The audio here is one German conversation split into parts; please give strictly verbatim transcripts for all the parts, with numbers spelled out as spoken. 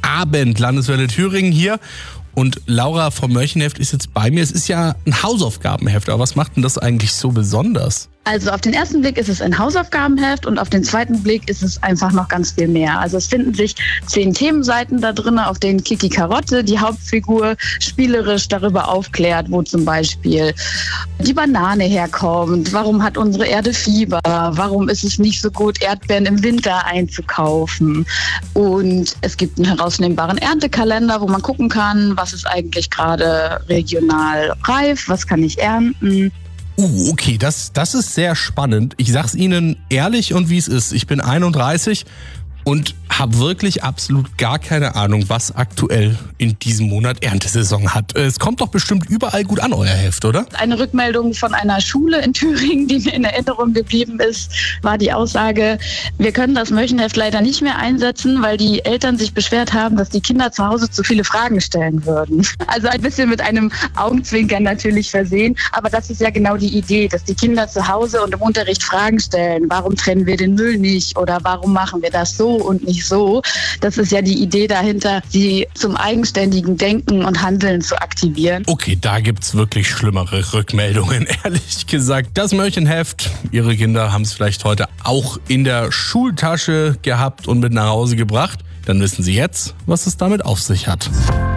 Abend, Landeswelle Thüringen hier. Und Laura vom Märchenheft ist jetzt bei mir. Es ist ja ein Hausaufgabenheft, aber was macht denn das eigentlich so besonders? Also auf den ersten Blick ist es ein Hausaufgabenheft und auf den zweiten Blick ist es einfach noch ganz viel mehr. Also es finden sich zehn Themenseiten da drin, auf denen Kiki Karotte, die Hauptfigur, spielerisch darüber aufklärt, wo zum Beispiel die Banane herkommt, warum hat unsere Erde Fieber, warum ist es nicht so gut, Erdbeeren im Winter einzukaufen. Und es gibt einen herausnehmbaren Erntekalender, wo man gucken kann, was ist eigentlich gerade regional reif, was kann ich ernten. Uh, okay, das, das ist sehr spannend. Ich sag's Ihnen ehrlich und wie es ist. Ich bin einunddreißig und habe wirklich absolut gar keine Ahnung, was aktuell in diesem Monat Erntesaison hat. Es kommt doch bestimmt überall gut an, euer Heft, oder? Eine Rückmeldung von einer Schule in Thüringen, die mir in Erinnerung geblieben ist, war die Aussage, wir können das Märchenheft leider nicht mehr einsetzen, weil die Eltern sich beschwert haben, dass die Kinder zu Hause zu viele Fragen stellen würden. Also ein bisschen mit einem Augenzwinkern natürlich versehen, aber das ist ja genau die Idee, dass die Kinder zu Hause und im Unterricht Fragen stellen. Warum trennen wir den Müll nicht oder warum machen wir das so und nicht so? Das ist ja die Idee dahinter, sie zum eigenständigen Denken und Handeln zu aktivieren. Okay, da gibt's wirklich schlimmere Rückmeldungen, ehrlich gesagt. Das Märchenheft, Ihre Kinder haben es vielleicht heute auch in der Schultasche gehabt und mit nach Hause gebracht. Dann wissen Sie jetzt, was es damit auf sich hat.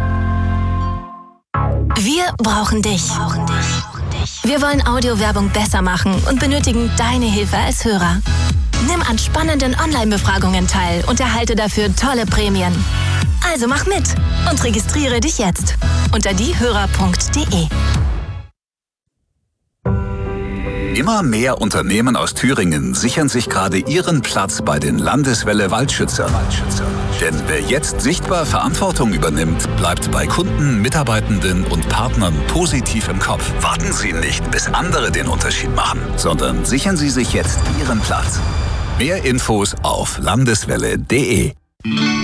Wir brauchen dich. Wir wollen Audiowerbung besser machen und benötigen deine Hilfe als Hörer. Nimm an spannenden Online-Befragungen teil und erhalte dafür tolle Prämien. Also mach mit und registriere dich jetzt unter diehörer punkt de. Immer mehr Unternehmen aus Thüringen sichern sich gerade ihren Platz bei den Landeswelle Waldschützern. Denn wer jetzt sichtbar Verantwortung übernimmt, bleibt bei Kunden, Mitarbeitenden und Partnern positiv im Kopf. Warten Sie nicht, bis andere den Unterschied machen, sondern sichern Sie sich jetzt Ihren Platz. Mehr Infos auf landeswelle punkt de.